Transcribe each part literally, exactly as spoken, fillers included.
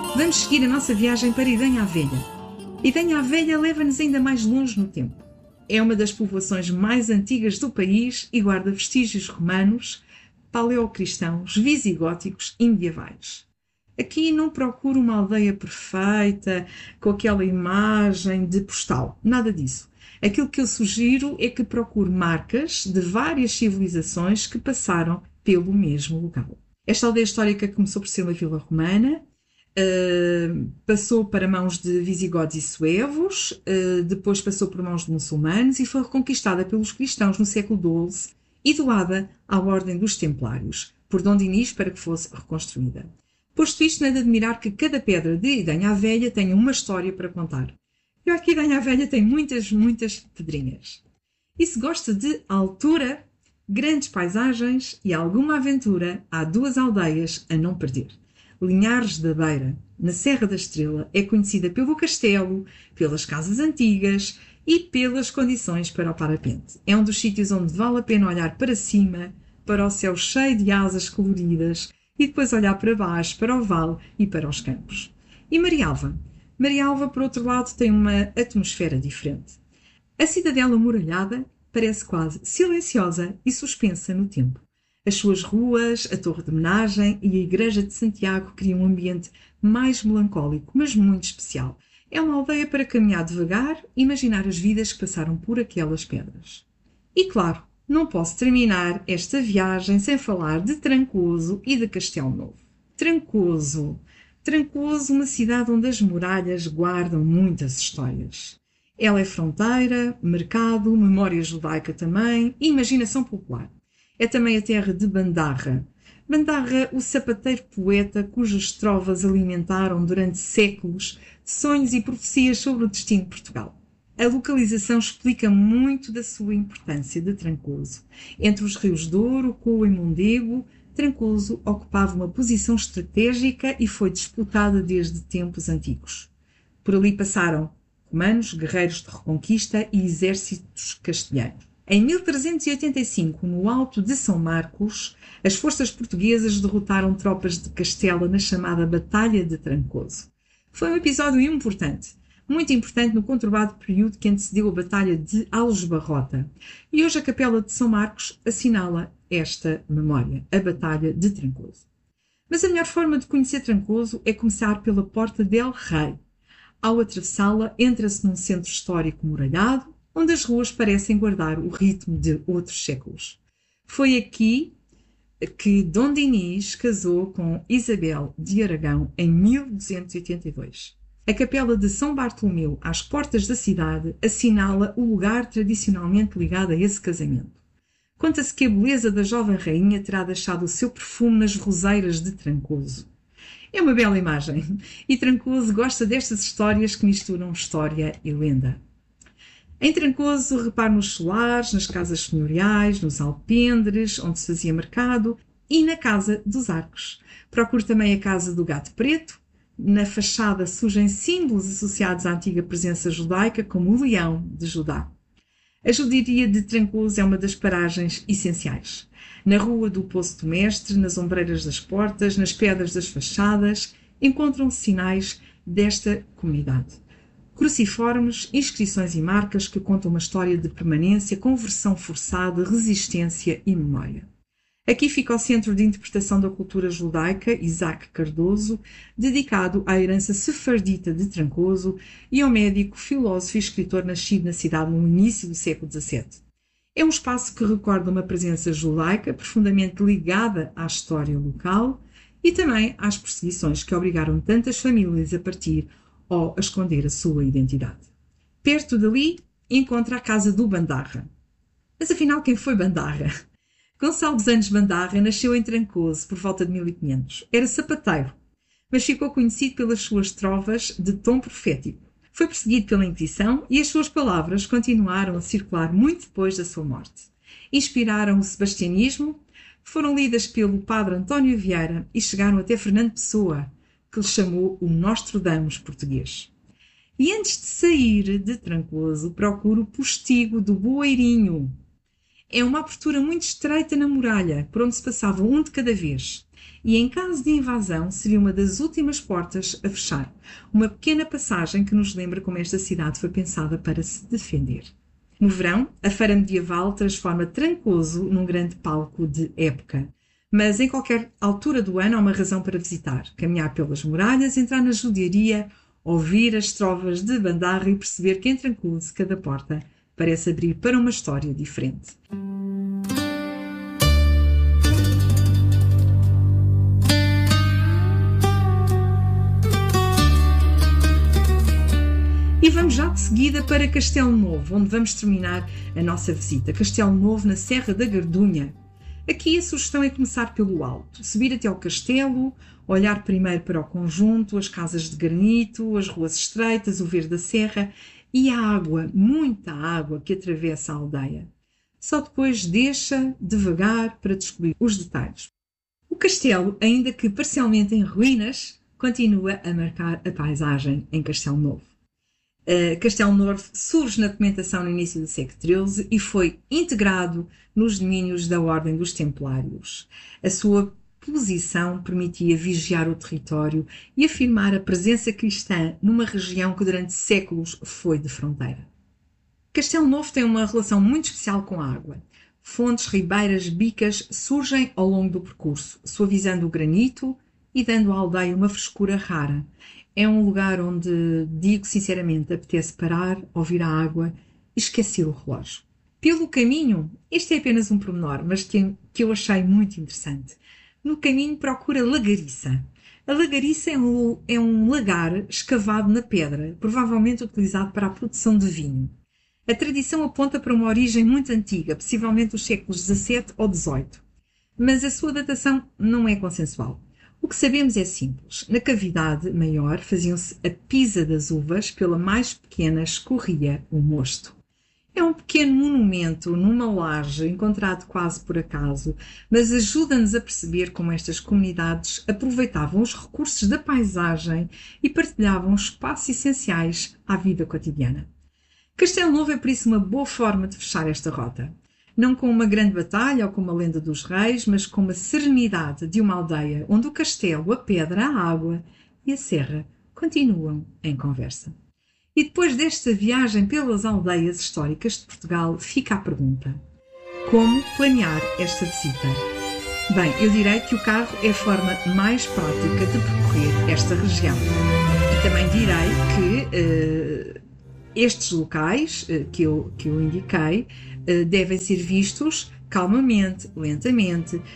Vamos seguir a nossa viagem para Idanha a Velha. Idanha a Velha leva-nos ainda mais longe no tempo. É uma das povoações mais antigas do país e guarda vestígios romanos, paleocristãos, visigóticos e medievais. Aqui não procuro uma aldeia perfeita, com aquela imagem de postal. Nada disso. Aquilo que eu sugiro é que procure marcas de várias civilizações que passaram pelo mesmo local. Esta aldeia histórica começou por ser uma vila romana, uh, passou para mãos de visigodos e suevos, uh, depois passou por mãos de muçulmanos e foi reconquistada pelos cristãos no século doze e doada à Ordem dos Templários, por Dom Dinis, para que fosse reconstruída. Posto isto, não é de admirar que cada pedra de Idanha a Velha tenha uma história para contar. Eu aqui Idanha a Velha tem muitas, muitas pedrinhas. E se gosta de altura, grandes paisagens e alguma aventura, há duas aldeias a não perder. Linhares da Beira, na Serra da Estrela, é conhecida pelo castelo, pelas casas antigas e pelas condições para o parapente. É um dos sítios onde vale a pena olhar para cima, para o céu cheio de asas coloridas, e depois olhar para baixo, para o vale e para os campos. E Marialva? Marialva, por outro lado, tem uma atmosfera diferente. A cidadela muralhada parece quase silenciosa e suspensa no tempo. As suas ruas, a Torre de Homenagem e a Igreja de Santiago criam um ambiente mais melancólico, mas muito especial. É uma aldeia para caminhar devagar e imaginar as vidas que passaram por aquelas pedras. E claro, não posso terminar esta viagem sem falar de Trancoso e de Castelo Novo. Trancoso. Trancoso, uma cidade onde as muralhas guardam muitas histórias. Ela é fronteira, mercado, memória judaica também e imaginação popular. É também a terra de Bandarra. Bandarra, o sapateiro poeta cujas trovas alimentaram durante séculos sonhos e profecias sobre o destino de Portugal. A localização explica muito da sua importância de Trancoso. Entre os rios Douro, Coa e Mondego, Trancoso ocupava uma posição estratégica e foi disputada desde tempos antigos. Por ali passaram romanos, guerreiros de reconquista e exércitos castelhanos. Em mil trezentos e oitenta e cinco, no Alto de São Marcos, as forças portuguesas derrotaram tropas de Castela na chamada Batalha de Trancoso. Foi um episódio importante. Muito importante no conturbado período que antecedeu a Batalha de Aljubarrota. E hoje a Capela de São Marcos assinala esta memória, a Batalha de Trancoso. Mas a melhor forma de conhecer Trancoso é começar pela Porta del Rei. Ao atravessá-la, entra-se num centro histórico muralhado, onde as ruas parecem guardar o ritmo de outros séculos. Foi aqui que Dom Dinis casou com Isabel de Aragão em mil duzentos e oitenta e dois. A Capela de São Bartolomeu, às portas da cidade, assinala o lugar tradicionalmente ligado a esse casamento. Conta-se que a beleza da jovem rainha terá deixado o seu perfume nas roseiras de Trancoso. É uma bela imagem, e Trancoso gosta destas histórias que misturam história e lenda. Em Trancoso, repare nos solares, nas casas senhoriais, nos alpendres, onde se fazia mercado, e na Casa dos Arcos. Procure também a Casa do Gato Preto. Na fachada surgem símbolos associados à antiga presença judaica, como o leão de Judá. A judiaria de Trancoso é uma das paragens essenciais. Na Rua do Poço do Mestre, nas ombreiras das portas, nas pedras das fachadas, encontram-se sinais desta comunidade. Cruciformes, inscrições e marcas que contam uma história de permanência, conversão forçada, resistência e memória. Aqui fica o Centro de Interpretação da Cultura Judaica, Isaac Cardoso, dedicado à herança sefardita de Trancoso e ao médico, filósofo e escritor nascido na cidade no início do século dezassete. É um espaço que recorda uma presença judaica profundamente ligada à história local e também às perseguições que obrigaram tantas famílias a partir ou a esconder a sua identidade. Perto dali encontra a Casa do Bandarra. Mas afinal, quem foi Bandarra? Gonçalves Anos Bandarra nasceu em Trancoso por volta de mil e quinhentos. Era sapateiro, mas ficou conhecido pelas suas trovas de tom profético. Foi perseguido pela Inquisição e as suas palavras continuaram a circular muito depois da sua morte. Inspiraram o sebastianismo, foram lidas pelo padre António Vieira e chegaram até Fernando Pessoa, que lhe chamou o Nostradamus português. E antes de sair de Trancoso, procure o postigo do Boeirinho. É uma abertura muito estreita na muralha, por onde se passava um de cada vez. e, em caso de invasão, seria uma das últimas portas a fechar. Uma pequena passagem que nos lembra como esta cidade foi pensada para se defender. No verão, a feira medieval transforma Trancoso num grande palco de época. Mas em qualquer altura do ano há uma razão para visitar. Caminhar pelas muralhas, entrar na judiaria, ouvir as trovas de bandarra e perceber que em Trancoso cada porta parece abrir para uma história diferente. E vamos já de seguida para Castelo Novo, onde vamos terminar a nossa visita. Castelo Novo, na Serra da Gardunha. Aqui a sugestão é começar pelo alto, subir até ao castelo, olhar primeiro para o conjunto, as casas de granito, as ruas estreitas, o verde da serra e a água, muita água que atravessa a aldeia. Só depois deixa devagar para descobrir os detalhes. O castelo, ainda que parcialmente em ruínas, continua a marcar a paisagem em Castelo Novo. Uh, Castelo Novo surge na documentação no início do século treze e foi integrado nos domínios da Ordem dos Templários. A sua posição permitia vigiar o território e afirmar a presença cristã numa região que durante séculos foi de fronteira. Castelo Novo tem uma relação muito especial com a água. Fontes, ribeiras, bicas surgem ao longo do percurso, suavizando o granito e dando à aldeia uma frescura rara. É um lugar onde, digo sinceramente, apetece parar, ouvir a água e esquecer o relógio. Pelo caminho, este é apenas um pormenor, mas que, que eu achei muito interessante. No caminho procura lagariça. A lagariça é um, é um lagar escavado na pedra, provavelmente utilizado para a produção de vinho. A tradição aponta para uma origem muito antiga, possivelmente dos séculos dezassete ou dezoito, mas a sua datação não é consensual. O que sabemos é simples. Na cavidade maior faziam-se a pisa das uvas, pela mais pequena escorria o mosto. É um pequeno monumento numa laje, encontrado quase por acaso, mas ajuda-nos a perceber como estas comunidades aproveitavam os recursos da paisagem e partilhavam espaços essenciais à vida cotidiana. Castelo Novo é por isso uma boa forma de fechar esta rota. Não com uma grande batalha ou com uma lenda dos reis, mas com uma serenidade de uma aldeia onde o castelo, a pedra, a água e a serra continuam em conversa. E depois desta viagem pelas aldeias históricas de Portugal, fica a pergunta: como planear esta visita? Bem, eu direi que o carro é a forma mais prática de percorrer esta região. E também direi que uh, estes locais uh, que, eu, que eu indiquei uh, devem ser vistos calmamente, lentamente, uh,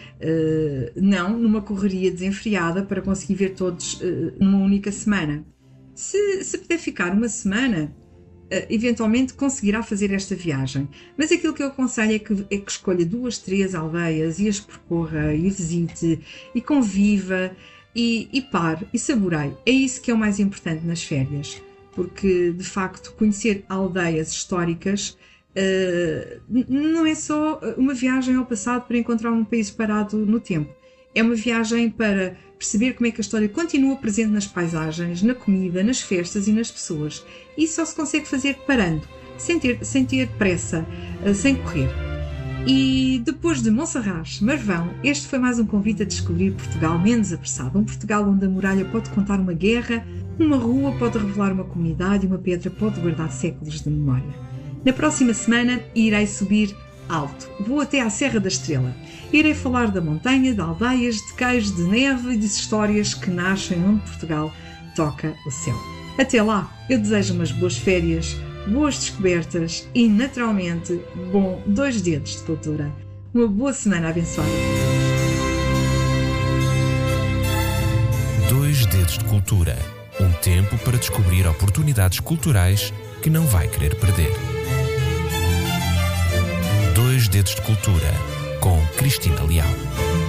não numa correria desenfreada para conseguir ver todos uh, numa única semana. Se, se puder ficar uma semana, uh, eventualmente conseguirá fazer esta viagem. Mas aquilo que eu aconselho é que, é que escolha duas, três aldeias e as percorra e visite e conviva e, e pare e saboreie. É isso que é o mais importante nas férias, porque de facto conhecer aldeias históricas uh, não é só uma viagem ao passado para encontrar um país parado no tempo. É uma viagem para perceber como é que a história continua presente nas paisagens, na comida, nas festas e nas pessoas. Isso só se consegue fazer parando, sem ter, sem ter pressa, sem correr. E depois de Monserrate, Marvão, este foi mais um convite a descobrir Portugal menos apressado. Um Portugal onde a muralha pode contar uma guerra, uma rua pode revelar uma comunidade e uma pedra pode guardar séculos de memória. Na próxima semana irei subir alto. Vou até à Serra da Estrela. Irei falar da montanha, de aldeias, de queijos, de neve e de histórias que nascem onde Portugal toca o céu. Até lá, eu desejo umas boas férias, boas descobertas e, naturalmente, bom dois dedos de cultura. Uma boa semana abençoada. Dois dedos de cultura. Um tempo para descobrir oportunidades culturais que não vai querer perder. Dois dedos de cultura com Cristina Leal.